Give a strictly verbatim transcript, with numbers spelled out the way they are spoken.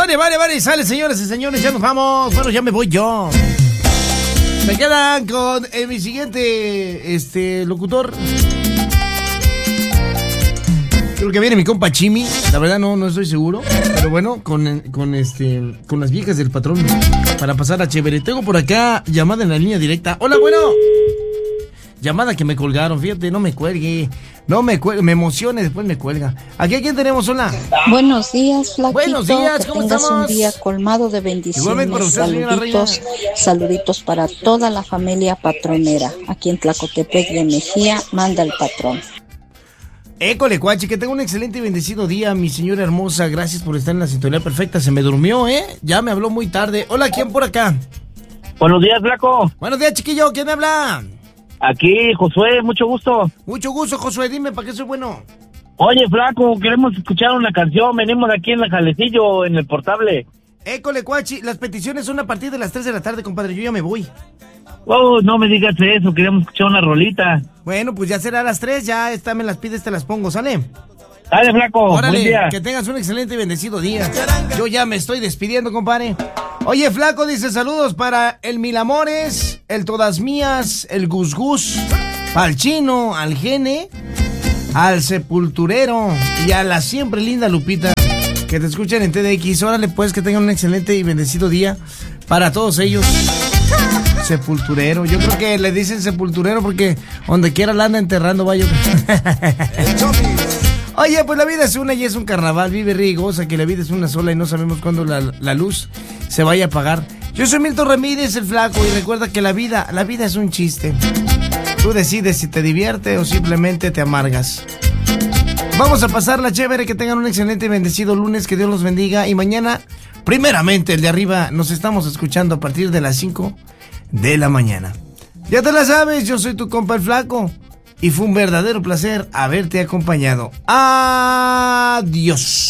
Vale, vale, vale, sale, señores y señores, ya nos vamos. Bueno, ya me voy yo. Me quedan con eh, mi siguiente este locutor. Creo que viene mi compa Chimi. La verdad no, no estoy seguro. Pero bueno, con, con este con las viejas del patrón. Para pasar a chévere. Tengo por acá llamada en la línea directa. Hola, bueno. Llamada que me colgaron, fíjate, no me cuelgue. No me cuelgue, me emocione, después me cuelga. ¿Aquí a quién tenemos? Hola. Buenos días, Flaquito. Buenos días, ¿cómo que tengas estamos? un día colmado de bendiciones. Igualmente para usted, señora saluditos, saluditos para toda la familia patronera. Aquí en Tlacotepec de Mejía, manda el patrón. École, cuachi, que tenga un excelente y bendecido día, mi señora hermosa. Gracias por estar en la sintonía perfecta. Se me durmió, ¿eh? Ya me habló muy tarde. Hola, ¿quién por acá? Buenos días, Flaco. Buenos días, chiquillo. ¿Quién me habla? Aquí, Josué, mucho gusto. Mucho gusto, Josué. Dime, ¿para qué soy bueno? Oye, Flaco, queremos escuchar una canción. Venimos aquí en la Jalecillo, en el portable. École, cuachi. Las peticiones son a partir de las tres de la tarde, compadre. Yo ya me voy. Oh, no me digas eso. Queremos escuchar una rolita. Bueno, pues ya será a las tres. Ya esta me las pides, te las pongo, ¿sale? Dale, Flaco. Órale, buen día. que tengas un excelente y bendecido día. Yo ya me estoy despidiendo, compadre. Oye, Flaco, dice saludos para el Mil Amores, el Todas Mías, el Gus Gus, al Chino, al Gene, al Sepulturero y a la siempre linda Lupita, que te escuchan en T D X. Órale, pues, que tengan un excelente y bendecido día para todos ellos. Sepulturero, yo creo que le dicen sepulturero porque donde quiera la anda enterrando, vaya. Oye, pues la vida es una y es un carnaval. Vive, ríe y goza, que la vida es una sola y no sabemos cuándo la, la luz se vaya a apagar. Yo soy Milton Ramírez, el Flaco, y recuerda que la vida, la vida es un chiste. Tú decides si te divierte o simplemente te amargas. Vamos a pasarla chévere, que tengan un excelente y bendecido lunes, que Dios los bendiga. Y mañana, primeramente, el de arriba, nos estamos escuchando a partir de las cinco de la mañana. Ya te la sabes, yo soy tu compa el Flaco. Y fue un verdadero placer haberte acompañado. Adiós.